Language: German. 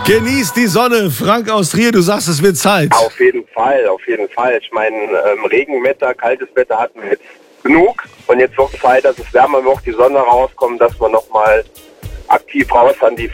Genieß die Sonne. Frank aus Trier, du sagst, es wird Zeit. Auf jeden Fall, auf jeden Fall. Ich meine, Regenwetter, kaltes Wetter hatten wir jetzt genug. Und jetzt wird Zeit, dass es wärmer wird, die Sonne rauskommt, dass wir nochmal aktiv raus an die